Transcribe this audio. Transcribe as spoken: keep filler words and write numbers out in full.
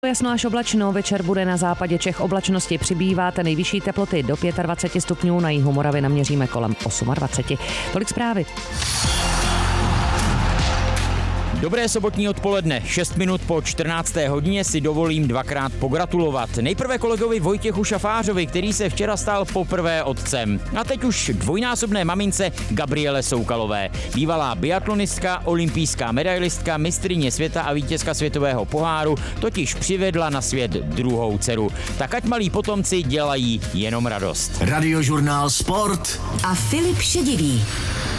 Jasno až oblačno, večer bude na západě Čech oblačnosti přibývat, nejvyšší teploty do dvacet pět stupňů, na jihu Moravy naměříme kolem dvacet osm. Tolik zprávy. Dobré sobotní odpoledne, šest minut po čtrnácté hodině si dovolím dvakrát pogratulovat. Nejprve kolegovi Vojtěchu Šafářovi, který se včera stal poprvé otcem. A teď už dvojnásobné mamince Gabriele Soukalové. Bývalá biatlonistka, olympijská medailistka, mistryně světa a vítězka světového poháru totiž přivedla na svět druhou dceru. Tak ať malí potomci dělají jenom radost. Radiožurnál Sport a Filip Šedivý.